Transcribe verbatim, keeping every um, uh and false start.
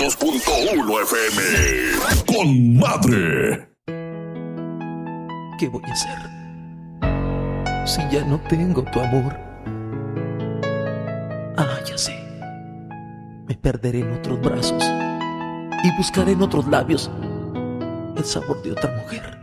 dos punto uno F M. Con madre. ¿Qué voy a hacer si ya no tengo tu amor? Ah, ya sé. Me perderé en otros brazos y buscaré en otros labios el sabor de otra mujer.